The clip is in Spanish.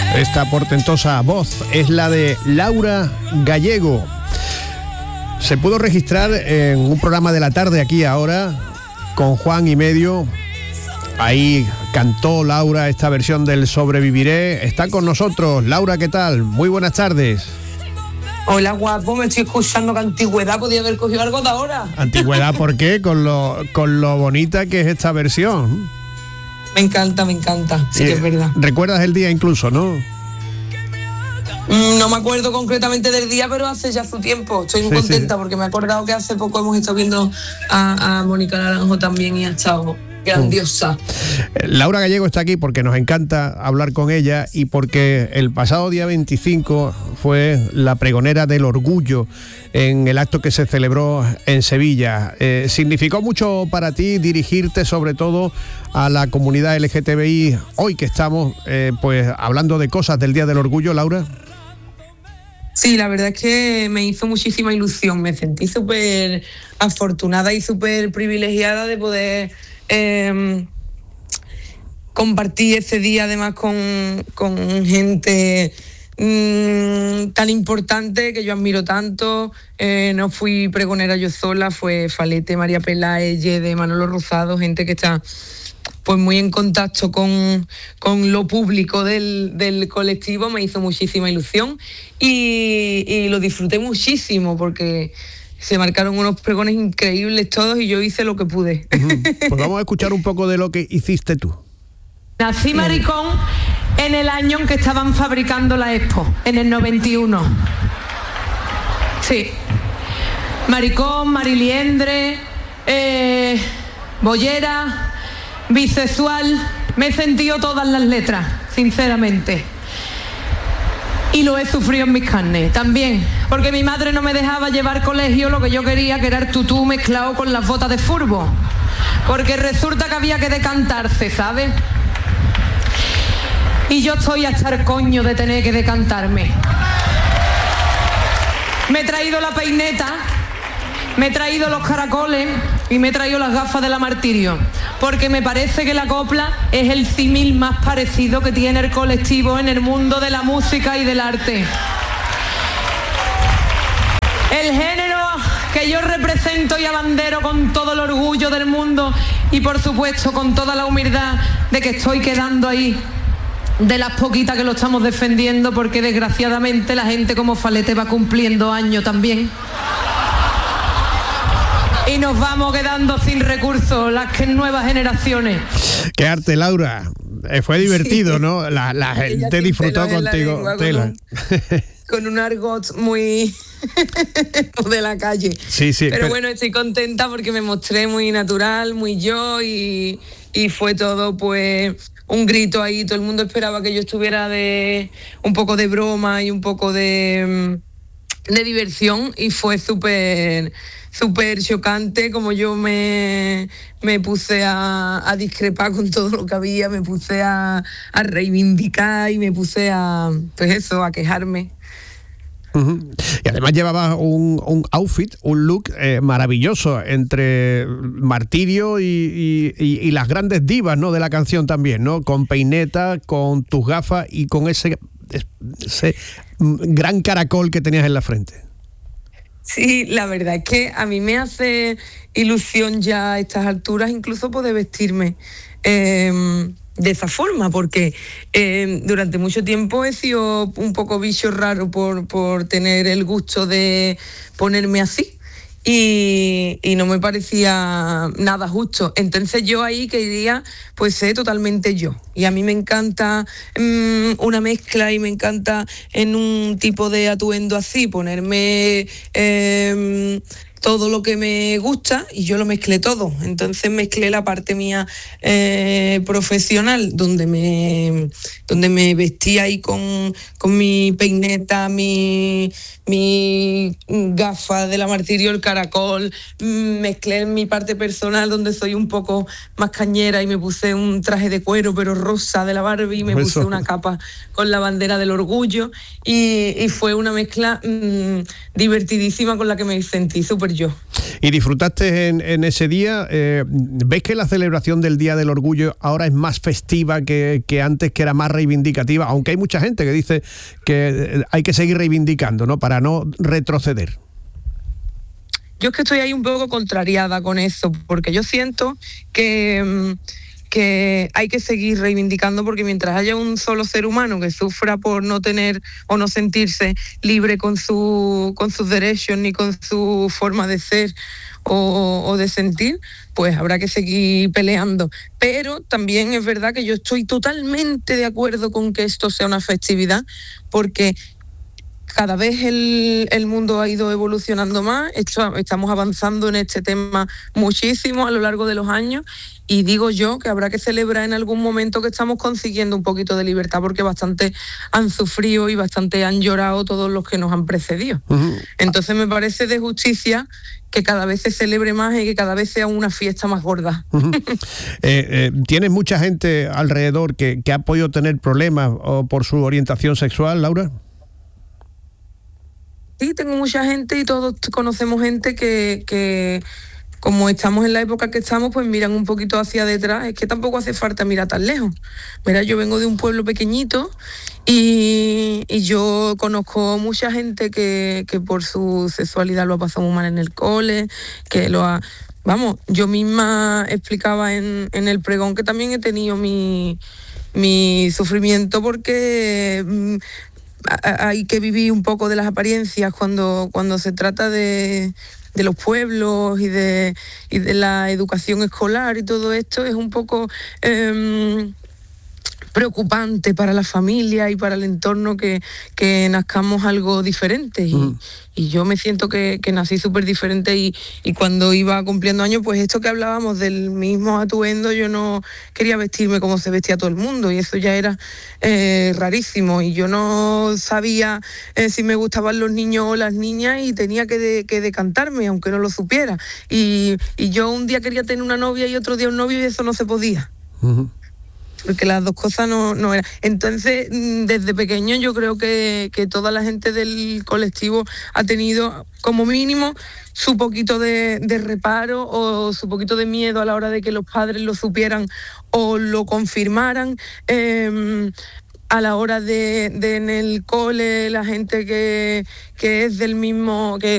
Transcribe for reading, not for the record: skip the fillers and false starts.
Esta portentosa voz es la de Laura Gallego. Se pudo registrar en un programa de la tarde aquí ahora con Juan y Medio. Ahí cantó Laura esta versión del Sobreviviré. Está con nosotros. Laura, ¿qué tal? Muy buenas tardes. Hola, guapo, me estoy escuchando que antigüedad, podía haber cogido algo de ahora. ¿Antigüedad por qué? Con lo bonita que es esta versión. Me encanta, sí que es verdad. ¿Recuerdas el día incluso, no? No me acuerdo concretamente del día, pero hace ya su tiempo. Estoy muy contenta porque me he acordado que hace poco hemos estado viendo a Mónica Naranjo también y ha estado grandiosa. Laura Gallego está aquí porque nos encanta hablar con ella y porque el pasado día 25 fue la pregonera del orgullo en el acto que se celebró en Sevilla. ¿Significó mucho para ti dirigirte sobre todo a la comunidad LGTBI hoy que estamos pues hablando de cosas del Día del Orgullo, Laura? Sí, la verdad es que me hizo muchísima ilusión. Me sentí súper afortunada y súper privilegiada de poder compartir ese día además con gente tan importante que yo admiro tanto. No fui pregonera yo sola, fue Falete, María Peláez, de Manolo Rosado, gente que está pues muy en contacto con lo público del colectivo. Me hizo muchísima ilusión y lo disfruté muchísimo porque se marcaron unos pregones increíbles todos y yo hice lo que pude. Pues vamos a escuchar un poco de lo que hiciste tú. Nací maricón en el año en que estaban fabricando la Expo, en el 91. Sí. Maricón, mariliendre, bollera, bisexual. Me he sentido todas las letras, sinceramente. Y lo he sufrido en mis carnes también, porque mi madre no me dejaba llevar colegio lo que yo quería, que era el tutú mezclado con las botas de furbo, porque resulta que había que decantarse, ¿sabes? Y yo estoy hasta el coño de tener que decantarme. Me he traído la peineta, me he traído los caracoles y me he traído las gafas de la Martirio, porque me parece que la copla es el símil más parecido que tiene el colectivo en el mundo de la música y del arte. El género que yo represento y abandero con todo el orgullo del mundo y por supuesto con toda la humildad de que estoy quedando ahí de las poquitas que lo estamos defendiendo, porque desgraciadamente la gente como Falete va cumpliendo años también. Y nos vamos quedando sin recursos, las nuevas generaciones. ¡Qué arte, Laura! Fue divertido, ¿no? La gente disfrutó contigo. Con un argot muy de la calle. Sí. Pero bueno, estoy contenta porque me mostré muy natural, muy yo y fue todo pues un grito ahí. Todo el mundo esperaba que yo estuviera de un poco de broma y un poco de diversión y fue súper chocante como yo me puse a discrepar con todo lo que había, me puse a reivindicar y me puse a quejarme. Uh-huh. Y además llevaba un outfit, un look maravilloso entre Martirio y las grandes divas, ¿no?, de la canción también, ¿no? Con peineta, con tus gafas y con ese gran caracol que tenías en la frente. Sí, la verdad es que a mí me hace ilusión ya a estas alturas incluso poder vestirme de esa forma, porque durante mucho tiempo he sido un poco bicho raro por tener el gusto de ponerme así y no me parecía nada justo. Entonces yo ahí quería pues ser totalmente yo, y a mí me encanta una mezcla y me encanta en un tipo de atuendo así ponerme todo lo que me gusta y yo lo mezclé todo. Entonces mezclé la parte mía profesional, donde me vestía ahí con mi peineta, mi gafa de la Martirio, el caracol. Mezclé mi parte personal, donde soy un poco más cañera, y me puse un traje de cuero pero rosa de la Barbie, y me puse una capa con la bandera del orgullo, y fue una mezcla divertidísima con la que me sentí súper yo. ¿Y disfrutaste en ese día? ¿Ves que la celebración del Día del Orgullo ahora es más festiva que antes, que era más reivindicativa, aunque hay mucha gente que dice que hay que seguir reivindicando, ¿no?, para no retroceder. Yo es que estoy ahí un poco contrariada con eso, porque yo siento que hay que seguir reivindicando, porque mientras haya un solo ser humano que sufra por no tener o no sentirse libre con sus derechos ni con su forma de ser o de sentir, pues habrá que seguir peleando. Pero también es verdad que yo estoy totalmente de acuerdo con que esto sea una festividad, porque cada vez el mundo ha ido evolucionando más, estamos avanzando en este tema muchísimo a lo largo de los años, y digo yo que habrá que celebrar en algún momento que estamos consiguiendo un poquito de libertad, porque bastante han sufrido y bastante han llorado todos los que nos han precedido. Uh-huh. Entonces me parece de justicia que cada vez se celebre más y que cada vez sea una fiesta más gorda. Uh-huh. ¿Tienes mucha gente alrededor que ha podido tener problemas por su orientación sexual, Laura? Sí, tengo mucha gente y todos conocemos gente que como estamos en la época que estamos, pues miran un poquito hacia detrás. Es que tampoco hace falta mirar tan lejos. Mira, yo vengo de un pueblo pequeñito y yo conozco mucha gente que por su sexualidad lo ha pasado muy mal en el cole, que lo ha... Vamos, yo misma explicaba en el pregón que también he tenido mi sufrimiento, porque hay que vivir un poco de las apariencias cuando se trata de los pueblos y de la educación escolar, y todo esto es un poco preocupante para la familia y para el entorno que nazcamos algo diferente. Y yo me siento que nací súper diferente, y cuando iba cumpliendo años, pues esto que hablábamos del mismo atuendo, yo no quería vestirme como se vestía todo el mundo, y eso ya era rarísimo, y yo no sabía si me gustaban los niños o las niñas, y tenía que decantarme, aunque no lo supiera. Y yo un día quería tener una novia y otro día un novio, y eso no se podía. Uh-huh. Porque las dos cosas no eran. Entonces, desde pequeño yo creo que toda la gente del colectivo ha tenido como mínimo su poquito de reparo o su poquito de miedo a la hora de que los padres lo supieran o lo confirmaran. A la hora de en el cole, la gente que es del mismo, que